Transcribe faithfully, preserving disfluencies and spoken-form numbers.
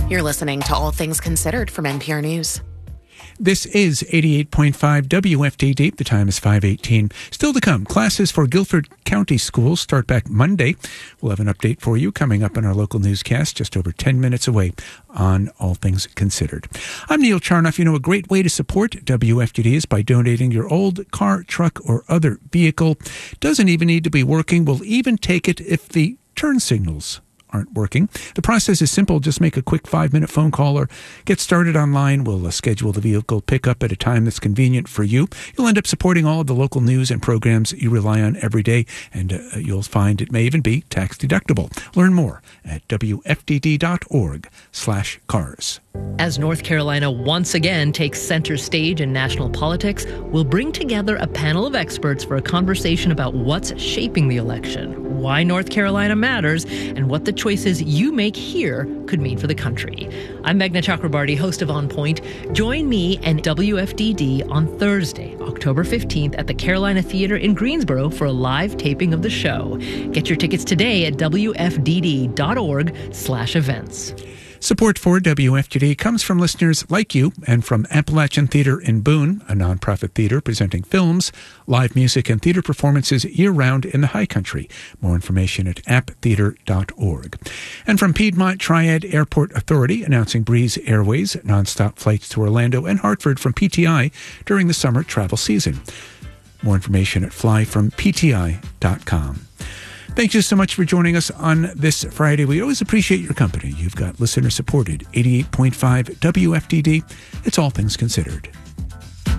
You're listening to All Things Considered from N P R News. This is eighty-eight point five W F D D. The time is five eighteen. Still to come, classes for Guilford County Schools start back Monday. We'll have an update for you coming up in our local newscast just over ten minutes away on All Things Considered. I'm Neil Charnoff. You know, a great way to support W F D D is by donating your old car, truck, or other vehicle. Doesn't even need to be working. We'll even take it if the turn signals aren't working. The process is simple. Just make a quick five-minute phone call or get started online. We'll uh, schedule the vehicle pickup at a time that's convenient for you. You'll end up supporting all of the local news and programs you rely on every day, and uh, you'll find it may even be tax-deductible. Learn more at W F D D dot org slash cars. As North Carolina once again takes center stage in national politics, we'll bring together a panel of experts for a conversation about what's shaping the election, why North Carolina matters, and what the choices you make here could mean for the country. I'm Meghna Chakrabarty, host of On Point. Join me and W F D D on Thursday, October fifteenth at the Carolina Theater in Greensboro for a live taping of the show. Get your tickets today at W F D D dot org slash events. Support for W F D D comes from listeners like you and from Appalachian Theater in Boone, a nonprofit theater presenting films, live music, and theater performances year-round in the High Country. More information at app theater dot org. And from Piedmont Triad Airport Authority, announcing Breeze Airways nonstop flights to Orlando and Hartford from P T I during the summer travel season. More information at fly from P T I dot com. Thank you so much for joining us on this Friday. We always appreciate your company. You've got listener-supported eighty-eight point five W F D D. It's All Things Considered.